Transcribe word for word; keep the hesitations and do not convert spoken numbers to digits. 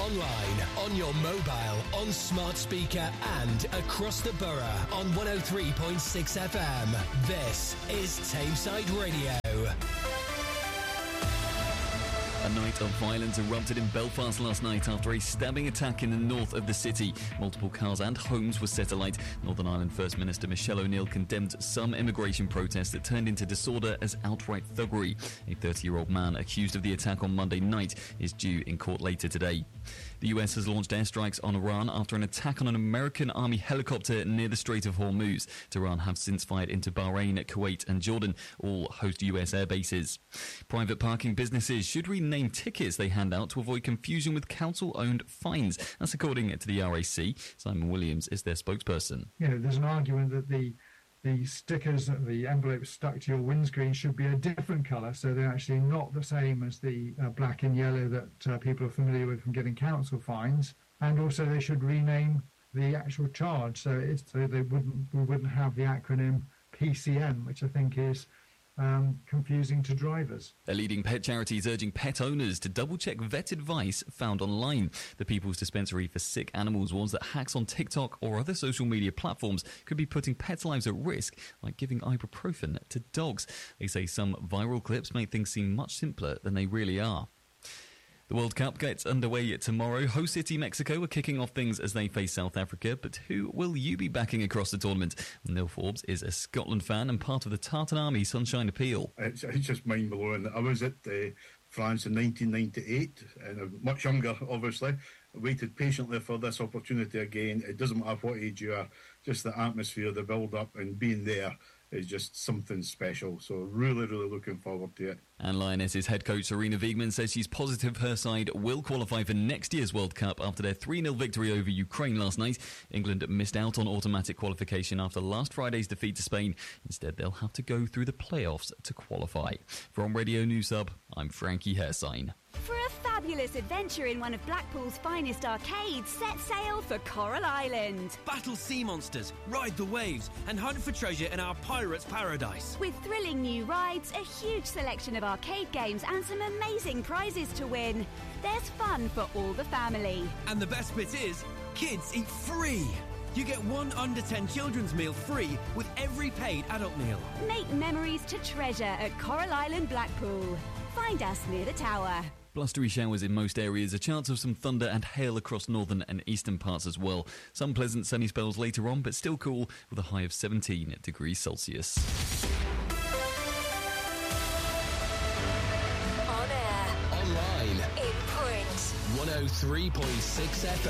online, on your mobile, on smart speaker and across the borough on one oh three point six F M. This is Tameside Radio. A night of violence erupted in Belfast last night after a stabbing attack in the north of the city. Multiple cars and homes were set alight. Northern Ireland First Minister Michelle O'Neill condemned some immigration protests that turned into disorder as outright thuggery. A thirty-year-old man accused of the attack on Monday night is due in court later today. The U S has launched airstrikes on Iran after an attack on an American Army helicopter near the Strait of Hormuz. Tehran have since fired into Bahrain, Kuwait and Jordan, all host U S air bases. Private parking businesses should rename tickets they hand out to avoid confusion with council-owned fines. That's according to the R A C. Simon Williams is their spokesperson. You know, there's an argument that the the stickers, the envelopes stuck to your windscreen should be a different colour, so they're actually not the same as the uh, black and yellow that uh, people are familiar with from getting council fines. And also they should rename the actual charge, so it's so they wouldn't we wouldn't have the acronym P C N, which I think is Um, confusing to drivers. A leading pet charity is urging pet owners to double-check vet advice found online. The People's Dispensary for Sick Animals warns that hacks on TikTok or other social media platforms could be putting pets' lives at risk, like giving ibuprofen to dogs. They say some viral clips make things seem much simpler than they really are. The World Cup gets underway tomorrow. Host city Mexico are kicking off things as they face South Africa. But who will you be backing across the tournament? Neil Forbes is a Scotland fan and part of the Tartan Army Sunshine Appeal. It's, it's just mind-blowing. I was at uh, France in nineteen ninety-eight, and I'm much younger, obviously. I waited patiently for this opportunity again. It doesn't matter what age you are, just the atmosphere, the build-up and being there is just something special. So really, really looking forward to it. And Lionesses head coach Sarina Wiegman says she's positive her side will qualify for next year's World Cup after their three nil victory over Ukraine last night. England missed out on automatic qualification after last Friday's defeat to Spain. Instead, they'll have to go through the playoffs to qualify. From Radio News Hub, I'm Frankie Hersign. For a fabulous adventure in one of Blackpool's finest arcades, set sail for Coral Island. Battle sea monsters, ride the waves, and hunt for treasure in our pirate's paradise. With thrilling new rides, a huge selection of arcade games, and some amazing prizes to win. There's fun for all the family. And the best bit is, kids eat free. You get one under ten children's meal free with every paid adult meal. Make memories to treasure at Coral Island, Blackpool. Find us near the tower. Blustery showers in most areas, a chance of some thunder and hail across northern and eastern parts as well. Some pleasant sunny spells later on, but still cool with a high of seventeen degrees Celsius. On air, online, in print, one oh three point six F M.